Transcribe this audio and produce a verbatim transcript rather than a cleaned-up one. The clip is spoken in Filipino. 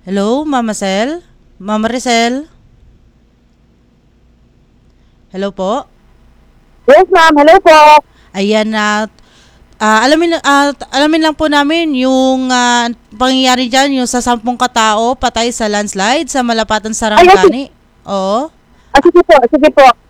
Hello, Mama Sel? Mama Risel? Hello po? Yes, ma'am. Hello po. Ayan na. ah alamin, ah, alamin lang po namin yung ah, pangyayari dyan, yung sa sampung katao patay sa landslide sa Malapatan, Ay, yes, Sarangani. Oo. ah, sige po, sige po.